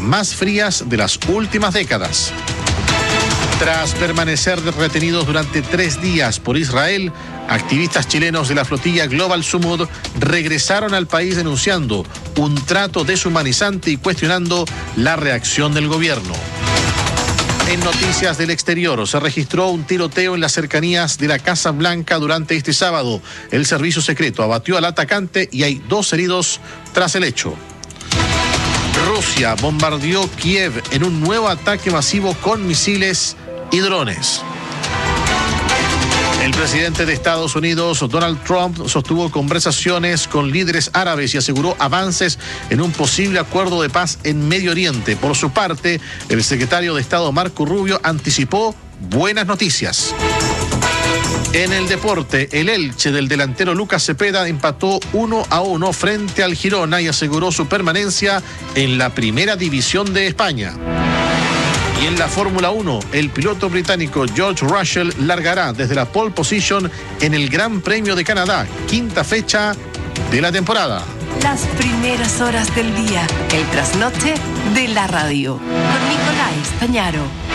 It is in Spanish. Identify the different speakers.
Speaker 1: más frías de las últimas décadas. Tras permanecer retenidos durante 3 días por Israel, activistas chilenos de la flotilla Global Sumud regresaron al país denunciando un trato deshumanizante y cuestionando la reacción del gobierno. En noticias del exterior, se registró un tiroteo en las cercanías de la Casa Blanca durante este sábado. El servicio secreto abatió al atacante y hay 2 heridos tras el hecho. Rusia bombardeó Kiev en un nuevo ataque masivo con misiles y drones. El presidente de Estados Unidos, Donald Trump, sostuvo conversaciones con líderes árabes y aseguró avances en un posible acuerdo de paz en Medio Oriente. Por su parte, el secretario de Estado, Marco Rubio, anticipó buenas noticias. En el deporte, el Elche del delantero Lucas Cepeda empató 1-1 frente al Girona y aseguró su permanencia en la primera división de España. Y en la Fórmula 1, el piloto británico George Russell largará desde la pole position en el Gran Premio de Canadá, 5ª fecha de la temporada.
Speaker 2: Las primeras horas del día, el trasnoche de la radio, con Nicolás Pañaro.